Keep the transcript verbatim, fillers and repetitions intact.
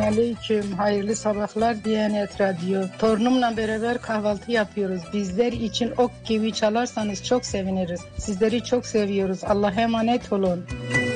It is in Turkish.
aleyküm. Hayırlı sabahlar Diyanet Radyo. Torunumla beraber kahvaltı yapıyoruz. Bizler için ok gibi çalarsanız çok seviniriz. Sizleri çok seviyoruz. Allah'a emanet olun.